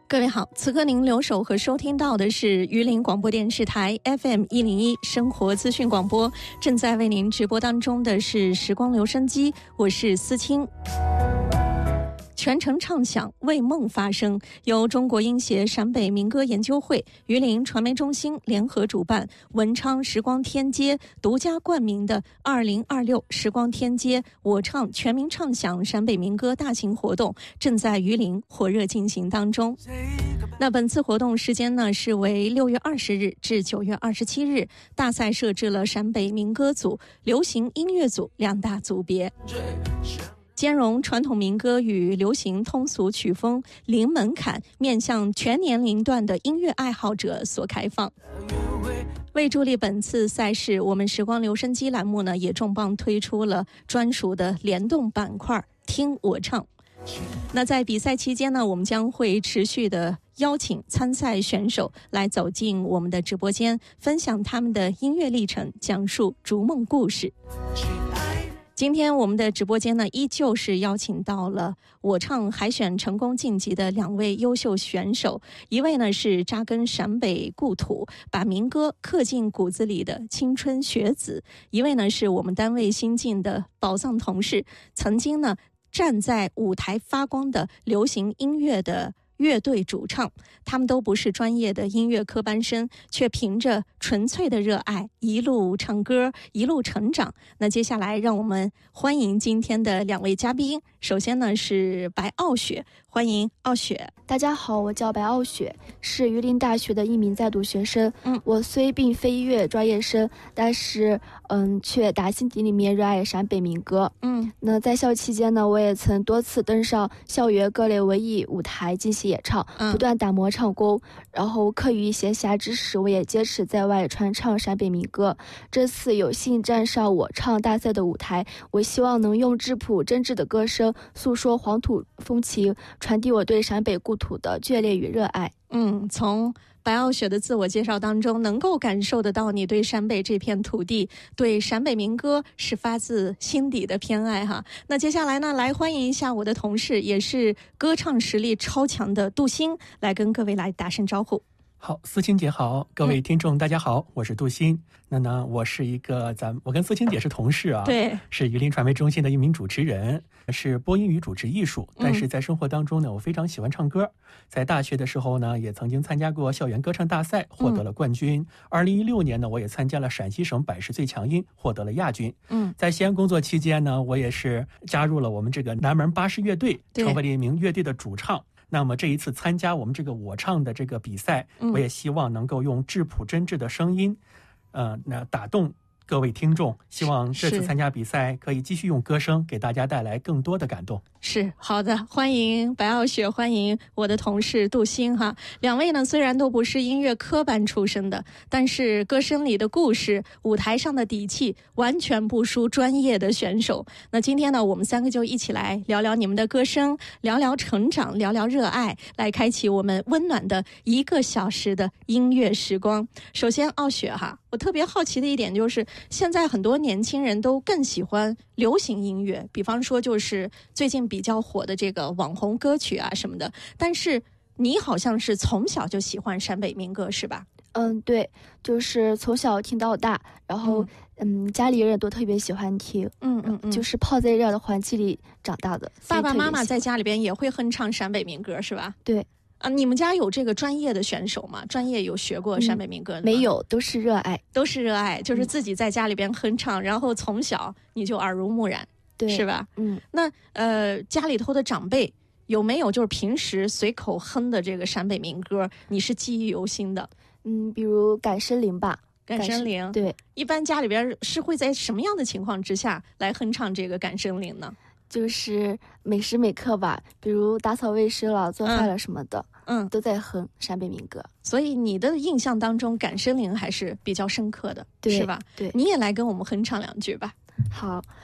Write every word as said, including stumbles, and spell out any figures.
各位好，此刻您留守和收听到的是榆林广播电视台 F M 一零一生活资讯广播，正在为您直播当中的是时光留声机，我是思清。全程唱响，为梦发声，由中国音协陕北民歌研究会、榆林传媒中心联合主办，文昌时光天街独家冠名的二零二六时光天街我唱全民唱响陕北民歌大型活动正在榆林火热进行当中。那本次活动时间呢是为六月二十日至九月二十七日，大赛设置了陕北民歌组、流行音乐组两大组别，兼容传统民歌与流行通俗曲风，零门槛，面向全年龄段的音乐爱好者所开放。为助力本次赛事，我们时光留声机栏目呢也重磅推出了专属的联动板块听我唱。那在比赛期间呢，我们将会持续的邀请参赛选手来走进我们的直播间，分享他们的音乐历程，讲述逐梦故事。今天我们的直播间呢，依旧是邀请到了我唱海选成功晋级的两位优秀选手，一位呢是扎根陕北故土，把民歌刻进骨子里的青春学子，一位呢是我们单位新进的宝藏同事，曾经呢站在舞台发光的流行音乐的乐队主唱，他们都不是专业的音乐科班生，却凭着纯粹的热爱一路唱歌，一路成长。那接下来让我们欢迎今天的两位嘉宾。首先呢是白傲雪，欢迎傲雪。 大家好，我叫白傲雪，是榆林大学的一名在读学生。嗯，我虽并非音乐专业生，但是嗯，却打心底里面热爱陕北民歌。嗯，那在校期间呢，我也曾多次登上校园各类文艺舞台进行演唱，不断打磨唱功。然后课余闲暇之时，我也坚持在外传唱陕北民歌。这次有幸站上我唱大赛的舞台，我希望能用质朴真挚的歌声诉说黄土风情，传递我对陕北故土的眷恋与热爱。 嗯，从白傲雪的自我介绍当中能够感受得到你对陕北这片土地，对陕北民歌是发自心底的偏爱哈。那接下来呢，来欢迎一下我的同事，也是歌唱实力超强的杜欣，来跟各位来打声招呼。 好，思清姐好，各位听众大家好，我是杜欣。那呢，我是一个咱我跟思清姐是同事啊， 对， 是榆林传媒中心的一名主持人，是播音与主持艺术。但是在生活当中呢，我非常喜欢唱歌。在大学的时候呢，也曾经参加过校园歌唱大赛，获得了冠军。二零一六年呢，我也参加了陕西省百事最强音，获得了亚军。嗯，在西安工作期间呢，我也是加入了我们这个南门巴士乐队，成为了一名乐队的主唱。那么这一次参加我们这个我唱的这个比赛，我也希望能够用质朴真挚的声音，呃，那打动各位听众，希望这次参加比赛可以继续用歌声给大家带来更多的感动。 是，好的，欢迎白傲雪，欢迎我的同事杜欣哈。两位呢虽然都不是音乐科班出身的，但是歌声里的故事，舞台上的底气完全不输专业的选手。那今天呢，我们三个就一起来聊聊你们的歌声，聊聊成长，聊聊热爱，来开启我们温暖的一个小时的音乐时光。首先傲雪哈，我特别好奇的一点就是，现在很多年轻人都更喜欢流行音乐，比方说就是最近比较火的这个网红歌曲啊什么的，但是你好像是从小就喜欢陕北民歌是吧？ 嗯，对，就是从小听到大，然后 嗯, 嗯家里人都特别喜欢听，嗯嗯嗯，就是泡在这样的环境里长大的。 爸爸妈妈在家里边也会哼唱陕北民歌是吧？ 对。 啊，你们家有这个专业的选手吗？专业有学过陕北民歌的吗？ 嗯，没有，都是热爱， 都是热爱，就是自己在家里边哼唱，嗯，然后从小你就耳濡目染，对，是吧？嗯，那呃，家里头的长辈有没有就是平时随口哼的这个陕北民歌，你是记忆犹新的？ 嗯，比如《感生灵》吧，《 感生灵》。对，一般家里边是会在什么样的情况之下来哼唱这个《感生灵》呢？ 就是每时每刻吧，比如打扫卫生了、做饭了什么的，嗯，都在哼陕北民歌。 所以你的印象当中，《感生灵》还是比较深刻的，是吧？ 对， 你也来跟我们哼唱两句吧。 好，